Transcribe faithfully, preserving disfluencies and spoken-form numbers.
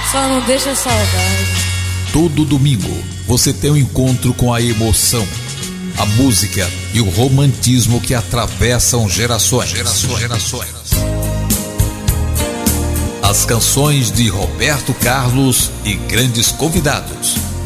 Só não deixa saudade. Todo domingo você tem um encontro com a emoção, a música e o romantismo que atravessam gerações. Gerações, gerações. As canções de Roberto Carlos e grandes convidados.